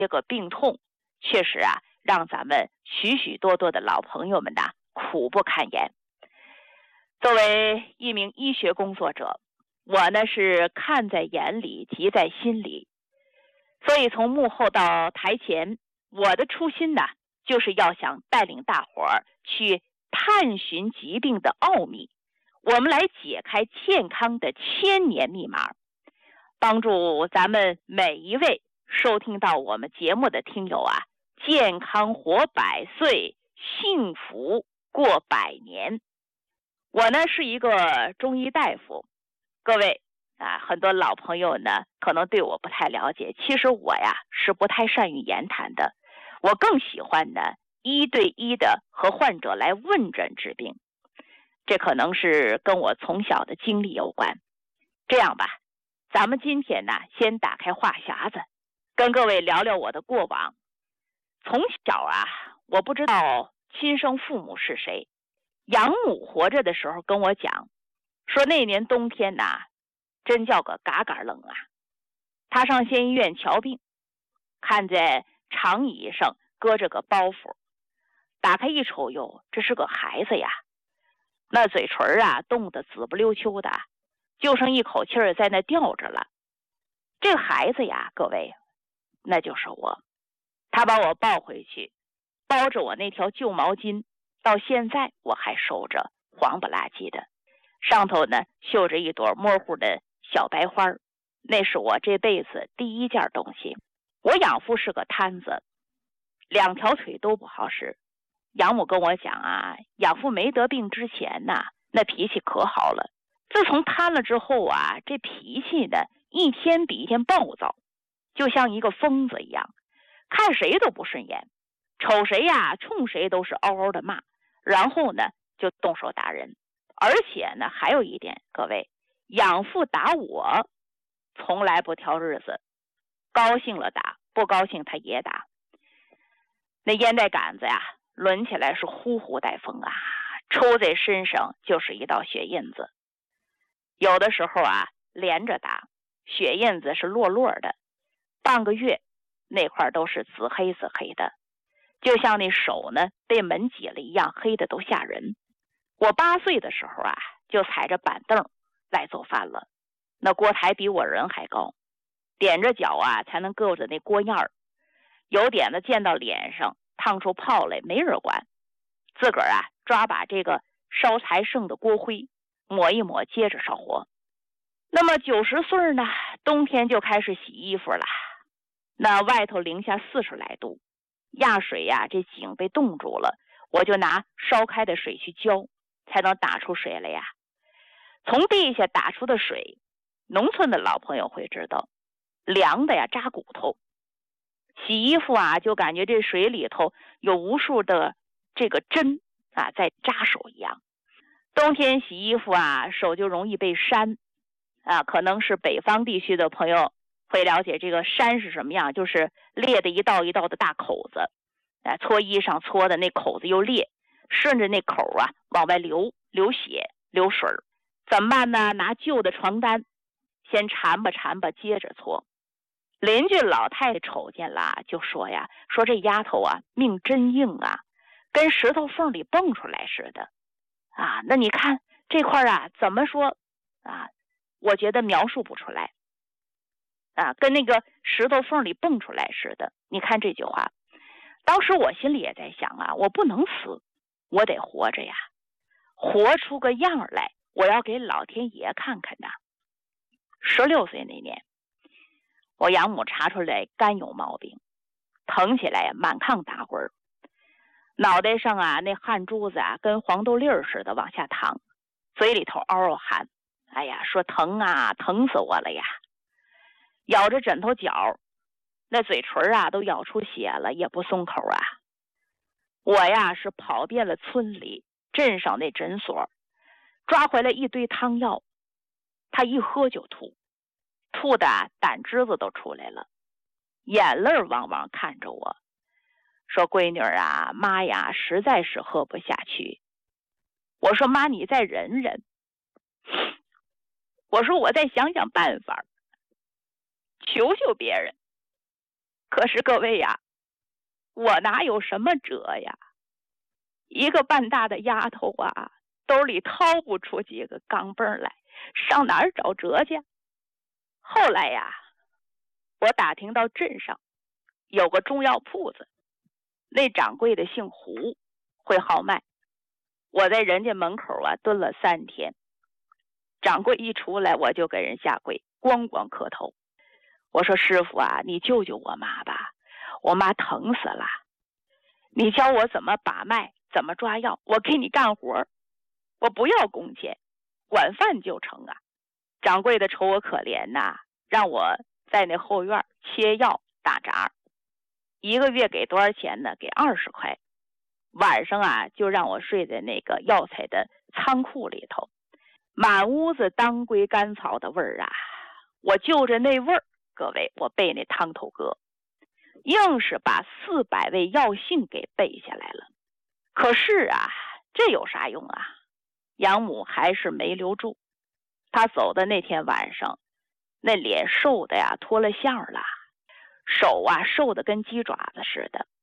些个病痛，确实啊，让咱们许许多多的老朋友们呐苦不堪言。作为一名医学工作者，我呢是看在眼里，急在心里。所以从幕后到台前，我的初心呢，就是要想带领大伙儿去探寻疾病的奥秘，我们来解开健康的千年密码，帮助咱们每一位收听到我们节目的听友啊，健康活100岁，幸福过100年。我呢是一个中医大夫，各位很多老朋友呢可能对我不太了解，其实我呀是不太善于言谈的，我更喜欢呢1对1的和患者来问诊治病，这可能是跟我从小的经历有关。这样吧，咱们今天呢先打开话匣子，跟各位聊聊我的过往。从小啊，我不知道亲生父母是谁，养母活着的时候跟我讲，说那年冬天呐，真叫个嘎嘎冷啊。他上县医院瞧病，看在长椅上搁着个包袱，打开一瞅，哟，这是个孩子呀，那嘴唇啊冻得紫不溜秋的，就剩一口气儿在那吊着了。这个孩子呀，各位，那就是我。他把我抱回去，包着我那条旧毛巾，到现在我还收着，黄不拉几的，上头呢绣着一朵模糊的小白花，那是我这辈子第一件东西。我养父是个瘫子，2条腿都不好使。养母跟我讲啊，养父没得病之前呐，那脾气可好了，自从瘫了之后啊，这脾气呢一天比一天暴躁，就像一个疯子一样，看谁都不顺眼，瞅谁呀，冲谁都是嗷嗷的骂，然后呢就动手打人。而且呢还有一点，各位，养父打我从来不挑日子，高兴了打，不高兴他也打。那烟袋杆子呀抡起来是呼呼带风啊，抽在身上就是一道血印子。有的时候啊连着打，血印子是落落的，半个月那块都是紫黑紫黑的，就像那手呢被门挤了一样，黑的都吓人。我8岁的时候啊就踩着板凳来做饭了，那锅台比我人还高，踮着脚啊才能够着那锅沿儿，有点子溅到脸上，烫出泡来没人管，自个儿啊抓把这个烧柴剩的锅灰抹一抹，接着烧火。那么90岁呢，冬天就开始洗衣服了，那外头零下40来度，压水呀这井被冻住了，我就拿烧开的水去浇，才能打出水来呀。从地下打出的水，农村的老朋友会知道，凉的呀扎骨头。洗衣服啊，就感觉这水里头有无数的这个针啊在扎手一样。冬天洗衣服啊，手就容易被扇啊，可能是北方地区的朋友会了解这个扇是什么样，就是裂的一道一道的大口子，搓衣裳搓的那口子又裂，顺着那口啊往外流血流水。怎么办呢？拿旧的床单先缠吧缠吧，接着搓。邻居老太太瞅见了，就说呀，说这丫头啊命真硬啊，跟石头缝里蹦出来似的啊。那你看这块啊怎么说啊，我觉得描述不出来啊，跟那个石头缝里蹦出来似的。你看这句话，当时我心里也在想啊，我不能死，我得活着呀，活出个样来，我要给老天爷看看呐。16岁那年，我养母查出来肝有毛病，疼起来满炕打滚，脑袋上啊那汗珠子啊跟黄豆粒似的往下淌，嘴里头嗷嗷喊，哎呀，说疼啊，疼死我了呀。咬着枕头角，那嘴唇啊都咬出血了，也不松口啊。我呀是跑遍了村里镇上那诊所，抓回来一堆汤药，他一喝就吐，吐的胆汁子都出来了，眼泪汪汪看着我，说闺女啊，妈呀实在是喝不下去。我说妈，你再忍忍，我说我再想想办法，求求别人。 可是各位呀，我哪有什么辙呀？一个半大的丫头啊，兜里掏不出几个钢镚来，上哪儿找辙去？后来呀，我打听到镇上有个中药铺子，那掌柜的姓胡，会好卖。我在人家门口啊蹲了3天，掌柜一出来，我就给人下跪，咣咣磕头。我说师傅啊，你救救我妈吧，我妈疼死了。你教我怎么把脉，怎么抓药，我给你干活，我不要工钱，管饭就成啊。掌柜的瞅我可怜呐，让我在那后院切药打杂，1个月给多少钱呢？给20块。晚上啊，就让我睡在那个药材的仓库里头，满屋子当归甘草的味儿啊！我就着那味儿，各位，我背那汤头歌，硬是把400味药性给背下来了。可是啊，这有啥用啊？养母还是没留住。她走的那天晚上，那脸瘦的呀脱了相了，手啊瘦的跟鸡爪子似的，